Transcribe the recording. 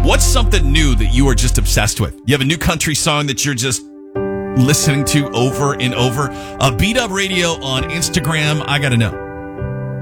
What's something new that you are just obsessed with? You have a new country song that you're just listening to over and over. Beat Up Radio on Instagram. I got to know.